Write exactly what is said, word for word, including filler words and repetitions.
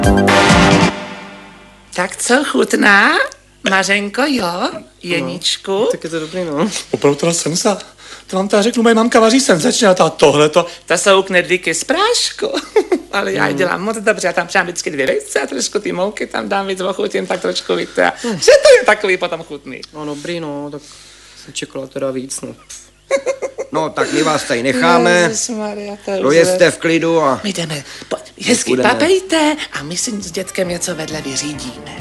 Tak co, chutná? Mařenko, jo? Jeníčku? No, tak je to dobrý, no. Opravdu teda senza. To vám teda řeknu, moje mamka vaří senzačně a ta tohleto. To jsou knedlíky z prášku. Ale já je dělám moc dobře, já tam přidám vždycky dvě vejce a trošku ty mouky tam dám víc ochutím, tak trošku víte. A že to je takový potom chutný. No dobrý, no, tak jsem čekala teda víc, no. No, tak my vás tady necháme. Ježišmarja, to je Dojezte v klidu a... My jdeme, pojď, hezky Půjdeme. papejte a my si s dětkem něco vedle vyřídíme.